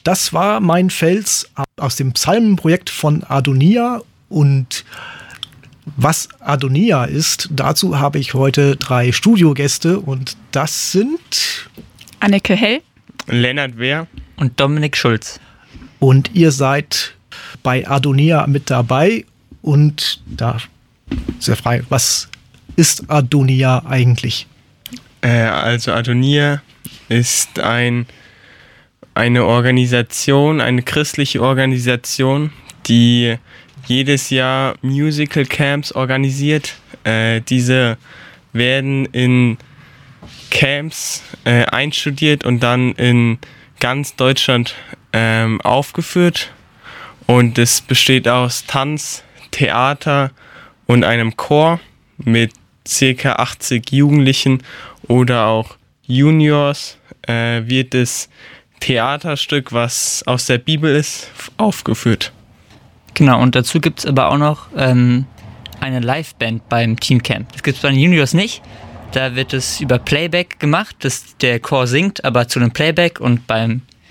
das war mein Fels aus dem Psalmenprojekt von Adonia. Und was Adonia ist, dazu habe ich heute 3 Studiogäste und das sind Anneke Hell, Lennart Wehr und Dominik Schulz. Und ihr seid bei Adonia mit dabei und da sehr frei. Was ist Adonia eigentlich? Also Adonia ist eine Organisation, eine christliche Organisation, die jedes Jahr Musical Camps organisiert. Diese werden in Camps einstudiert und dann in ganz Deutschland aufgeführt. Und es besteht aus Tanz, Theater und einem Chor mit ca. 80 Jugendlichen oder auch Juniors. Wird das Theaterstück, was aus der Bibel ist, aufgeführt. Genau, und dazu gibt es aber auch noch eine Liveband beim Teamcamp. Das gibt es bei den Juniors nicht. Da wird es über Playback gemacht, der Chor singt, aber zu einem Playback. Und beim